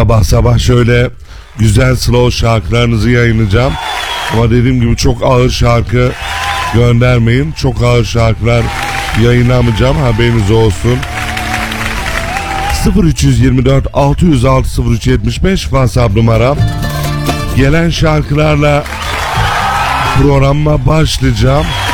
Sabah sabah şöyle güzel slow şarkılarınızı yayınlayacağım. Ama dediğim gibi çok ağır şarkı göndermeyin. Çok ağır şarkılar yayınlamayacağım, haberiniz olsun. 0324 606 0375 WhatsApp numaram. Gelen şarkılarla programa başlayacağım.